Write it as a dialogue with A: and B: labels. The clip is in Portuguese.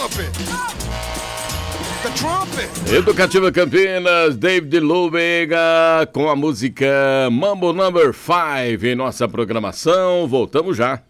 A: trumpet. The trumpet.
B: Educativa Campinas, David Lubega com a música Mambo Number 5 em nossa programação. Voltamos já.